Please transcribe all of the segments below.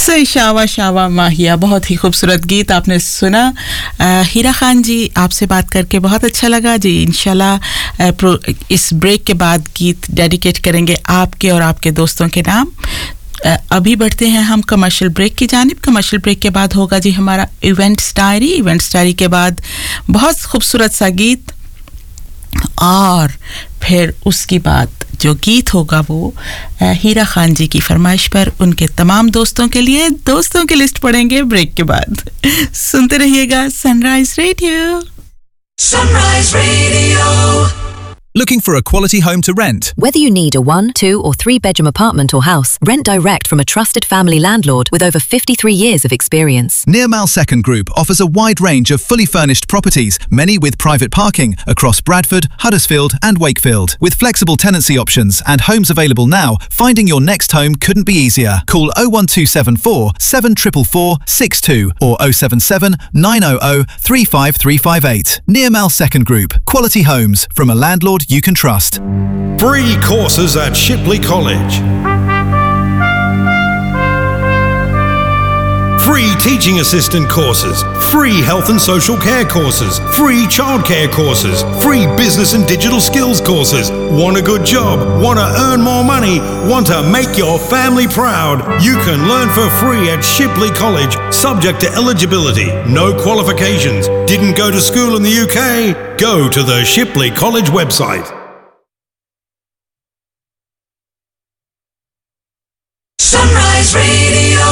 से शावा शावा माहिया, बहुत ही खूबसूरत गीत आपने सुना। हीरा खान जी, आपसे बात करके बहुत अच्छा लगा जी। इंशाल्लाह इस ब्रेक के बाद गीत डेडिकेट करेंगे आपके और आपके दोस्तों के नाम। अभी बढ़ते हैं हम कमर्शियल ब्रेक की जानिब। कमर्शियल ब्रेक के बाद होगा जी हमारा इवेंट्स डायरी के बाद बहुत खूबसूरत सा गीत, और फिर उसके बाद जो गीत होगा वो हीरा खान जी की फरमाइश पर उनके तमाम दोस्तों के लिए दोस्तों की लिस्ट पढ़ेंगे ब्रेक के बाद। सुनते रहिएगा sunrise radio. Sunrise Radio. Looking for a quality home to rent? Whether you need a 1, 2 or 3 bedroom apartment or house, rent direct from a trusted family landlord with over 53 years of experience. Nirmal Second Group offers a wide range of fully furnished properties, many with private parking, across Bradford, Huddersfield and Wakefield. With flexible tenancy options and homes available now, finding your next home couldn't be easier. Call 01274 744 62 or 077 900 35358. Nirmal Second Group. Quality homes from a landlord you can trust. Free courses at Shipley College. Free teaching assistant courses, free health and social care courses, free childcare courses, free business and digital skills courses. Want a good job? Want to earn more money? Want to make your family proud? You can learn for free at Shipley College, subject to eligibility. No qualifications. Didn't go to school in the UK? Go to the Shipley College website. Sunrise Radio.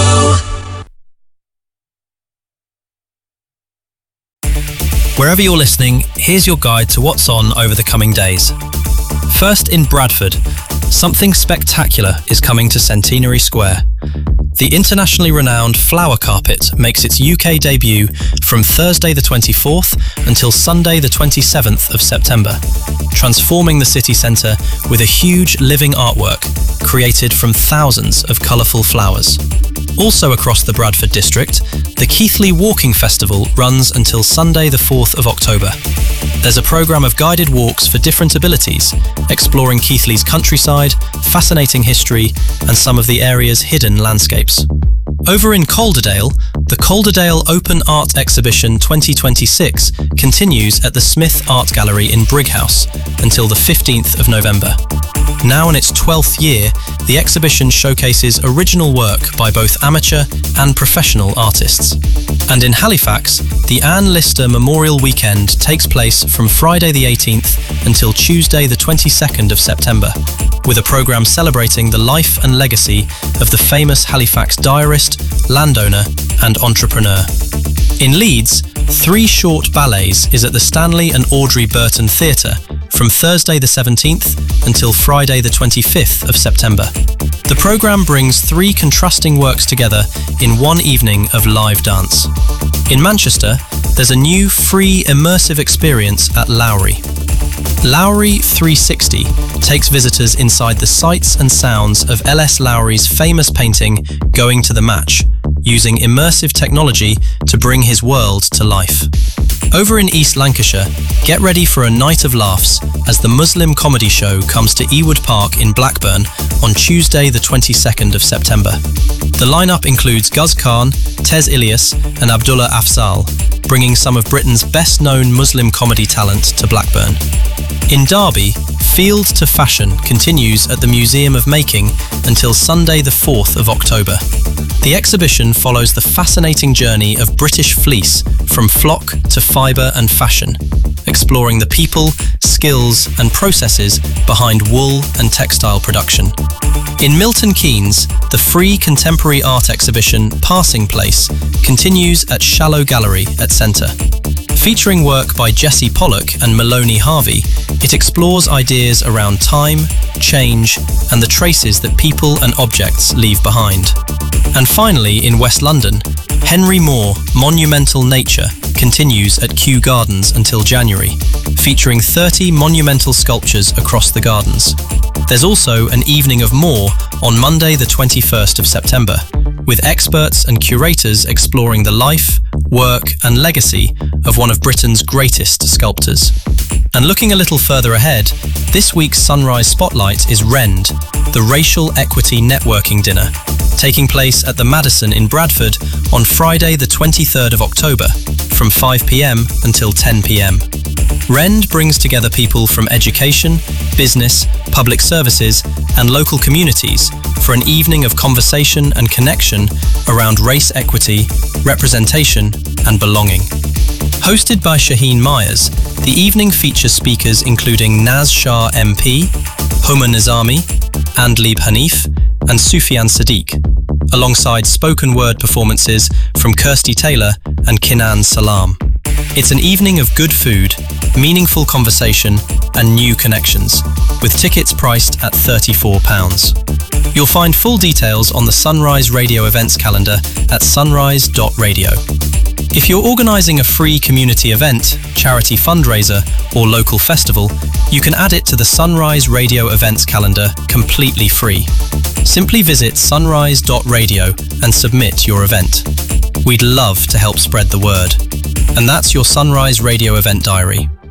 Wherever you're listening, here's your guide to what's on over the coming days. First, in Bradford, something spectacular is coming to Centenary Square. The internationally renowned Flower Carpet makes its UK debut from Thursday the 24th until Sunday the 27th of September, transforming the city centre with a huge living artwork created from thousands of colourful flowers. Also across the Bradford district, the Keighley Walking Festival runs until Sunday the 4th of October. There's a programme of guided walks for different abilities, exploring Keighley's countryside, fascinating history and some of the area's hidden landscapes. Over in Calderdale, the Calderdale Open Art Exhibition 2026 continues at the Smith Art Gallery in Brighouse until the 15th of November. Now in its 12th year, the exhibition showcases original work by both amateur and professional artists. And in Halifax, the Anne Lister Memorial Weekend takes place from Friday the 18th until Tuesday the 22nd of September, with a programme celebrating the life and legacy of the famous Halifax diarist, landowner and entrepreneur. In Leeds, 3 short ballets is at the Stanley and Audrey Burton Theatre from Thursday the 17th until Friday the 25th of September. The programme brings 3 contrasting works together in one evening of live dance. In Manchester, there's a new free immersive experience at Lowry. Lowry 360 takes visitors inside the sights and sounds of L.S. Lowry's famous painting Going to the Match, using immersive technology to bring his world to life. Over in East Lancashire, get ready for a night of laughs as the Muslim comedy show comes to Ewood Park in Blackburn on Tuesday the 22nd of September. The lineup includes Guz Khan, Tez Ilyas and Abdullah Afzal, bringing some of Britain's best-known Muslim comedy talent to Blackburn. In Derby, Field to Fashion continues at the Museum of Making until Sunday the 4th of October. The exhibition follows the fascinating journey of British fleece from flock to fibre and fashion, exploring the people, skills and processes behind wool and textile production. In Milton Keynes, the free contemporary art exhibition Passing Place continues at Shallow Gallery at Centre. Featuring work by Jessie Pollock and Maloney Harvey, it explores ideas around time, change, and the traces that people and objects leave behind. And finally, in West London, Henry Moore Monumental Nature continues at Kew Gardens until January, featuring 30 monumental sculptures across the gardens. There's also an evening of Moore on Monday the 21st of September, with experts and curators exploring the life, work and legacy of one of Britain's greatest sculptors. And looking a little further ahead, this week's Sunrise Spotlight is REND, the Racial Equity Networking Dinner, taking place at the Madison in Bradford on Friday the 23rd of October from 5 p.m. until 10 p.m. REND brings together people from education, business, public services and local communities for an evening of conversation and connection around race equity, representation and belonging. Hosted by Shaheen Myers, the evening features speakers including Naz Shah MP, Homa Nizami, Andleeb Hanif and Sufyan Sadiq, alongside spoken word performances from Kirsty Taylor and Kinan Salam. It's an evening of good food, meaningful conversation and new connections, with tickets priced at £34. You'll find full details on the Sunrise Radio events calendar at sunrise.radio. If you're organising a free community event, charity fundraiser or local festival, you can add it to the Sunrise Radio events calendar completely free. Simply visit sunrise.radio and submit your event. We'd love to help spread the word. And that's your Sunrise Radio event diary.